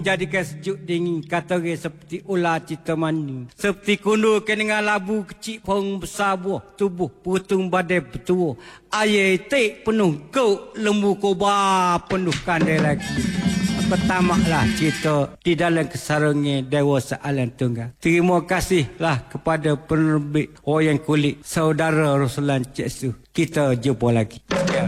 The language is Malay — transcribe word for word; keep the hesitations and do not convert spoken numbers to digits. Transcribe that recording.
Jadikan sejuk dingin kata orang seperti ular cita mani. Seperti kundur ke dengan labu kecil pohon besar buah. Tubuh putung badai bertua. Air tik penuh gok lembu koba penuh kandai lagi. Pertamalah cerita di dalam kesarungnya Dewasa Alam Tunggal. Terima kasihlah kepada penerbit Wayang Kulit Saudara Roslan Cik Su. Kita jumpa lagi.